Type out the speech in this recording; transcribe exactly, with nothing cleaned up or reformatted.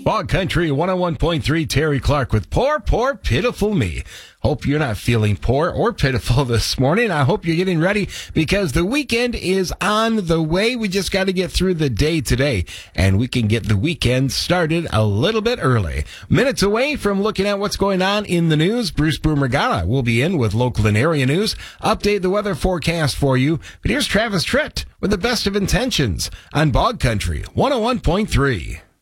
Bog Country one oh one point three, Terry Clark with Poor, Poor, Pitiful Me. Hope you're not feeling poor or pitiful this morning. I hope you're getting ready because the weekend is on the way. We just got to get through the day today, and we can get the weekend started a little bit early. Minutes away from looking at what's going on in the news, Bruce Brumagala will be in with local and area news, update the weather forecast for you. But here's Travis Tritt with the best of intentions on Bog Country one oh one point three.